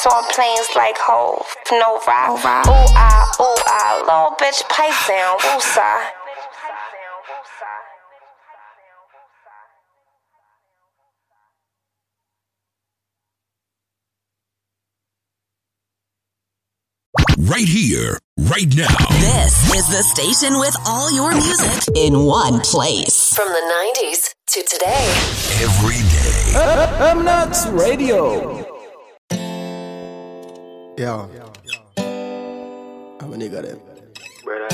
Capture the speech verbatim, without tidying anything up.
on planes like Hove, no rock. Ooh ah, ooh ah, little bitch pipe down, woosah. Right here, right now. This is the station with all your music in one place. From the nineties to today. Every day. Uh, M N X Radio. Yo. I'm a nigga then. Brother.